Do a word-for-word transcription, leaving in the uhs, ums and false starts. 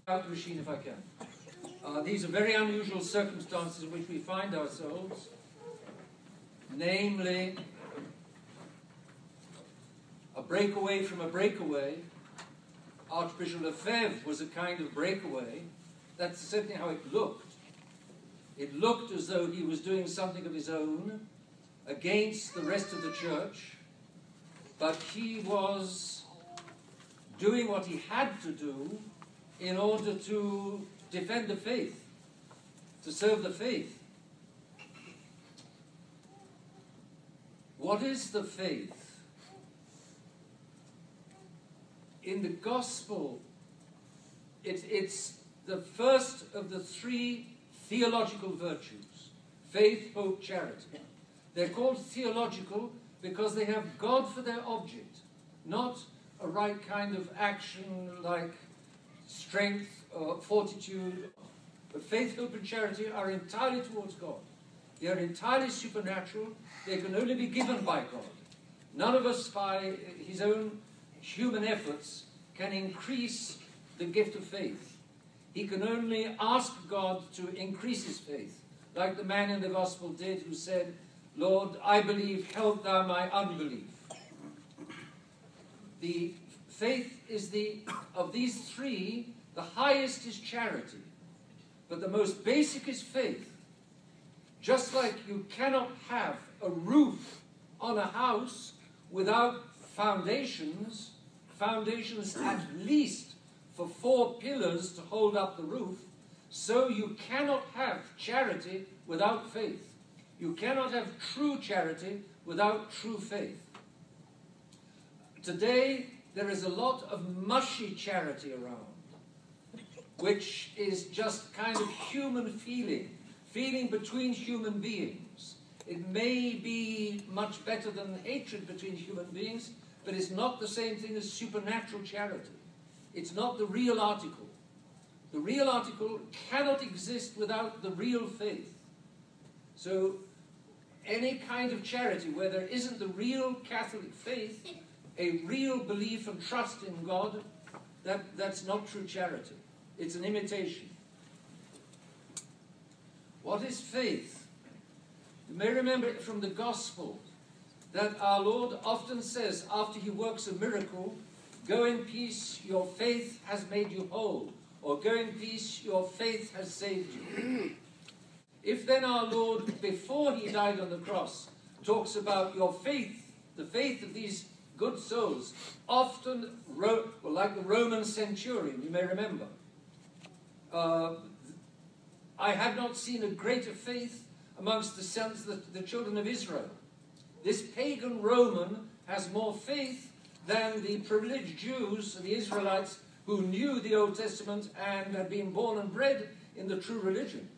out the machine if I can. Uh, these are very unusual circumstances in which we find ourselves, namely a breakaway from a breakaway. Archbishop Lefebvre was a kind of breakaway. That's certainly how it looked. It looked as though he was doing something of his own against the rest of the church, but he was doing what he had to do in order to defend the faith, to serve the faith. What is the faith? In the gospel, it, it's the first of the three theological virtues: faith, hope, charity. They're called theological because they have God for their object, not a right kind of action like strength or fortitude. But faith, hope, and charity are entirely towards God. They are entirely supernatural. They can only be given by God. None of us, by his own human efforts, can increase the gift of faith. He can only ask God to increase his faith, like the man in the gospel did who said, "Lord, I believe, help thou my unbelief." The faith is the, of these three, the highest is charity, but the most basic is faith. Just like you cannot have a roof on a house without foundations, foundations at least for four pillars to hold up the roof, so you cannot have charity without faith. You cannot have true charity without true faith. Today, there is a lot of mushy charity around, which is just kind of human feeling, feeling between human beings. It may be much better than hatred between human beings, but it's not the same thing as supernatural charity. It's not the real article. The real article cannot exist without the real faith. So any kind of charity where there isn't the real Catholic faith, a real belief and trust in God, that, that's not true charity. It's an imitation. What is faith? You may remember from the Gospel that our Lord often says, after he works a miracle, "Go in peace, your faith has made you whole," or "Go in peace, your faith has saved you." If then our Lord, before he died on the cross, talks about your faith, the faith of these good souls, often, well, like the Roman centurion, you may remember, uh, "I have not seen a greater faith amongst the sons, the, the children of Israel." This pagan Roman has more faith than the privileged Jews, the Israelites, who knew the Old Testament and had been born and bred in the true religion.